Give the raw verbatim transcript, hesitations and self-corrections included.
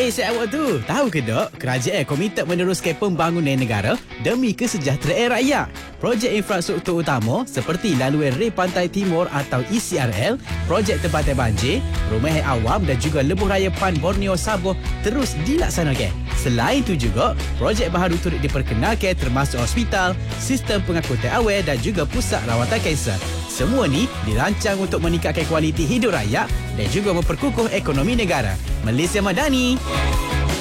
Hey, saya awak tu. Tahu ke tak, kerajaan komited meneruskan pembangunan negara demi kesejahteraan rakyat. Projek infrastruktur utama seperti laluan rel Pantai Timur atau E C R L, projek tempatan banjir, rumahan awam dan juga lebuh raya Pan Borneo Sabah terus dilaksanakan. Selain itu juga, projek baharu turut diperkenalkan termasuk hospital, sistem pengangkutan awal dan juga pusat rawatan kanser. Semua ni dirancang untuk meningkatkan kualiti hidup rakyat dan juga memperkukuh ekonomi negara. Malaysia Madani.